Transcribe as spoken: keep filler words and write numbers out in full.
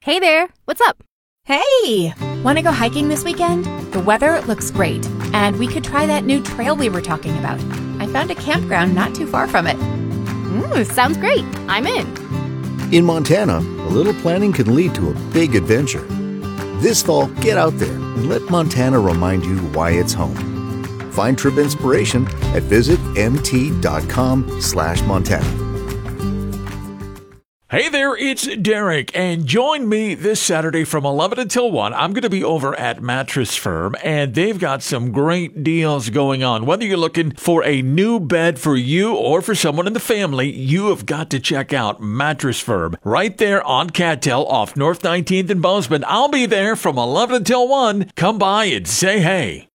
Hey there, what's up? Hey! Want to go hiking this weekend? The weather looks great, and we could try that new trail we were talking about. I found a campground not too far from it. Ooh, sounds great. I'm in. In Montana, a little planning can lead to a big adventure. This fall, get out there and let Montana remind you why it's home. Find trip inspiration at visit mt.com slash Montana. Hey there, it's Derek, and join me this Saturday from eleven until one. I'm going to be over at Mattress Firm, and they've got some great deals going on. Whether you're looking for a new bed for you or for someone in the family, you have got to check out Mattress Firm right there on Cattell off North nineteenth in Bozeman. I'll be there from eleven until one. Come by and say hey.